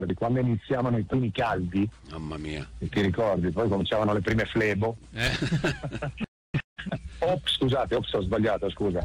di quando iniziavano i primi caldi, mamma mia, se ti ricordi, poi cominciavano le prime flebo. Scusate, ho sbagliato, scusa.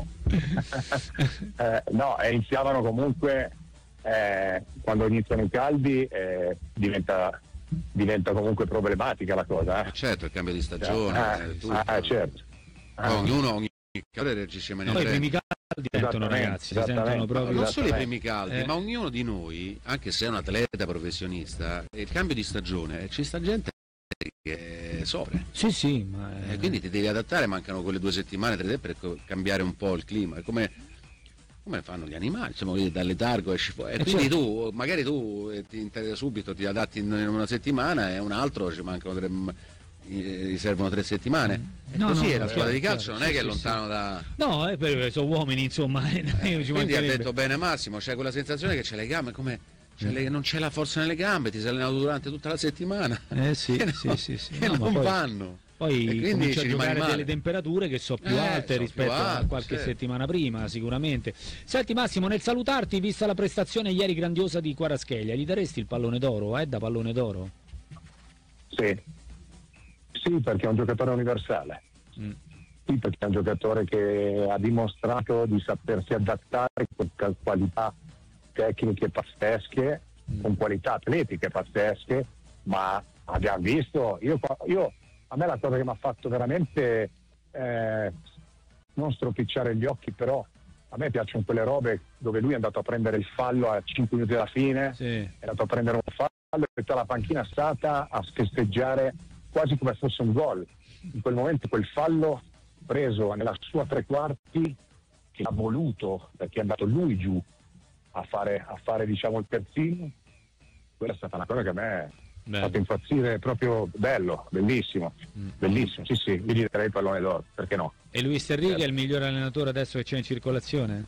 No, iniziavano comunque quando iniziano i caldi diventa comunque problematica la cosa. Certo, il cambio di stagione. Certo. Ogni caldo reagisce in maniera. Poi i primi caldi sentono, ragazzi, si sentono proprio. Non solo i primi caldi, ma ognuno di noi, anche se è un atleta professionista, il cambio di stagione, ci sta gente che soffre. Sì, ma quindi ti devi adattare, mancano quelle 2 settimane, 3 per cambiare un po' il clima. È come fanno gli animali, insomma, dal letargo esci fuori. Quindi tu, magari subito ti adatti in una settimana e un altro ci mancano gli servono 3 settimane. Così è la squadra di calcio, non è che è lontano da. No, sono uomini, insomma. Quindi ha detto bene Massimo, c'è quella sensazione che c'è le gambe come. Non c'è la forza nelle gambe, ti sei allenato durante tutta la settimana. Sì. E non vanno. Poi comincia a giocare male. delle temperature che sono più alte rispetto a qualche settimana prima, sicuramente. Senti Massimo, nel salutarti, vista la prestazione ieri grandiosa di Kvaratskhelia, gli daresti il pallone d'oro, da pallone d'oro? Sì, perché è un giocatore universale. Sì, perché è un giocatore che ha dimostrato di sapersi adattare con qualità tecniche pazzesche, con qualità atletiche pazzesche, ma abbiamo visto, a me la cosa che mi ha fatto veramente non stropicciare gli occhi, però a me piacciono quelle robe dove lui è andato a prendere il fallo a 5 minuti dalla fine, è andato a prendere un fallo e tutta la panchina è stata a festeggiare quasi come fosse un gol. In quel momento quel fallo preso nella sua 3/4 che ha voluto, perché è andato lui giù a fare diciamo il terzino, quella è stata una cosa che a me ha fatto impazzire, proprio bello, bellissimo, bellissimo, sì, io gli darei il pallone d'oro, perché no? E Luis Enrique è il miglior allenatore adesso che c'è in circolazione?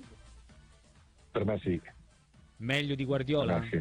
Per me sì. Meglio di Guardiola? Sì.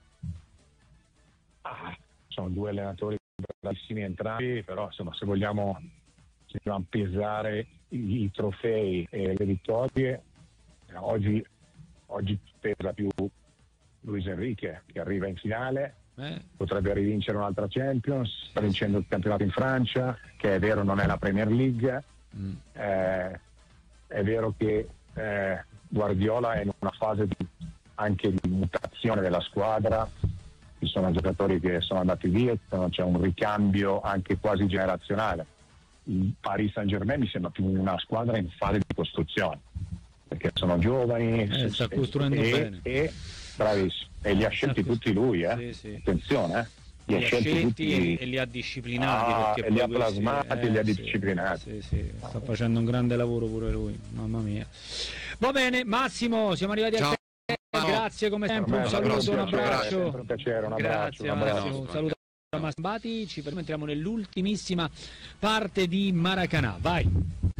Sono 2 allenatori bravissimi entrambi, però insomma se vogliamo pesare i trofei e le vittorie, oggi pesa più Luis Enrique, che arriva in finale, potrebbe rivincere un'altra Champions, sta vincendo il campionato in Francia, che è vero non è la Premier League, è vero che Guardiola è in una fase anche di mutazione della squadra, ci sono giocatori che sono andati via, c'è un ricambio anche quasi generazionale. Il Paris Saint-Germain mi sembra più una squadra in fase di costruzione, perché sono giovani, sta costruendo bene, e bravissimo, e li ha scelti tutti lui, sì. Attenzione, li ha scelti e li ha disciplinati, e li ha plasmati e li ha disciplinati. Sì. Sta facendo un grande lavoro pure lui, mamma mia. Va bene Massimo, siamo arrivati al tempo, grazie come sempre, un saluto, un abbraccio, un piacere, un abbraccio, grazie Massimo, un saluto a Massimo Bati, ci entriamo nell'ultimissima parte di Maracanã, vai.